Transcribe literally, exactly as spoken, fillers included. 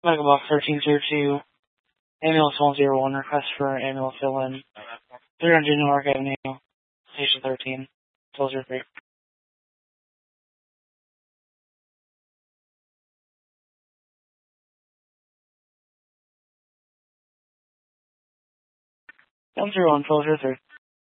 Medical Box thirteen zero two, Ambulance one zero one, request for ambulance fill-in, three hundred Newark Avenue, Station thirteen, twelve oh three. one zero one, twelve oh three.